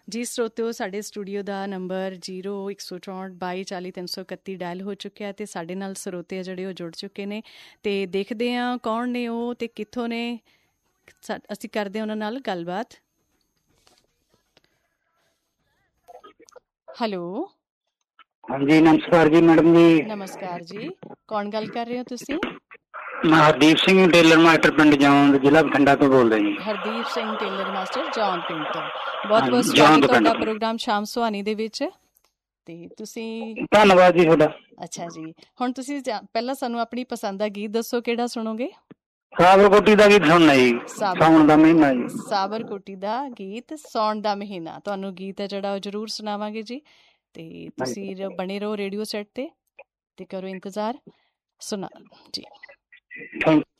ਜੀ ਸਰੋਤਿਓ, ਸਾਡੇ ਸਟੂਡੀਓ ਦਾ number 0164224331 dial ਹੋ ਚੁੱਕਿਆ ਅਤੇ ਸਾਡੇ ਨਾਲ ਸਰੋਤੇ ਜਿਹੜੇ ਉਹ ਜੁੜ ਚੁੱਕੇ ਨੇ ਅਤੇ ਦੇਖਦੇ ਹਾਂ ਕੌਣ ਨੇ ਉਹ ਅਤੇ ਕਿੱਥੋਂ ਨੇ। ਅਸੀਂ ਕਰਦੇ ਉਹਨਾਂ ਨਾਲ ਗੱਲਬਾਤ। ਹੈਲੋ, ਹਾਂਜੀ ਨਮਸਕਾਰ ਜੀ ਮੈਡਮ ਜੀ। ਨਮਸਕਾਰ ਜੀ, ਕੌਣ ਗੱਲ ਕਰ ਰਹੇ ਹੋ ਤੁਸੀਂ? ਮੈਂ ਹਰਦੀਪ ਸਿੰਘ ਟੇਲਰ ਮਾਸਟਰ, ਪਿੰਡ ਜੌਂਦ, ਜ਼ਿਲ੍ਹਾ ਬਠਿੰਡਾ ਤੋਂ ਬੋਲਦਾ ਜੀ। ਹਰਦੀਪ ਸਿੰਘ ਟੇਲਰ ਮਾਸਟਰ, ਜੌਂਦ ਪਿੰਡ ਤੋਂ। ਬਹੁਤ ਬਹੁਤ ਜੌਂਦ ਸਵਾਗਤ ਪਿੰਡ ਤੁਹਾਡਾ ਤੋਂ। ਪ੍ਰੋਗਰਾਮ ਸ਼ਾਮ ਸੁਹਾਣੀ ਦੇ ਵਿੱਚ। ਤੇ ਤੁਸੀਂ ਧੰਨਵਾਦ ਜੀ ਤੁਹਾਡਾ। ਅੱਛਾ ਜੀ, ਹੁਣ ਤੁਸੀਂ ਪਹਿਲਾਂ ਸਾਨੂੰ ਆਪਣੀ ਪਸੰਦ ਦਾ ਗੀਤ ਦੱਸੋ, ਕਿਹੜਾ ਸੁਣੋਗੇ? ਸਾਬਰਕੋਟੀ ਦਾ ਗੀਤ ਸੁਣਨਾ ਜੀ, ਸਾਉਣ ਦਾ ਮਹੀਨਾ ਜੀ। ਸਾਬਰਕੋਟੀ ਦਾ ਗੀਤ, ਸਾਉਣ ਦਾ ਮਹੀਨਾ। ਤੁਹਾਨੂੰ ਗੀਤ ਹੈ ਜਿਹੜਾ ਉਹ ਜ਼ਰੂਰ ਸੁਣਾਵਾਂਗੇ ਜੀ। ਤੇ ਤੁਸੀਂ ਬਣੇ ਰਹੋ ਰੇਡੀਓ ਸੈੱਟ ਤੇ ਕਰੋ ਇੰਤਜ਼ਾਰ। ਸੁਣਾ ਜੀ। ਥੈਂਕ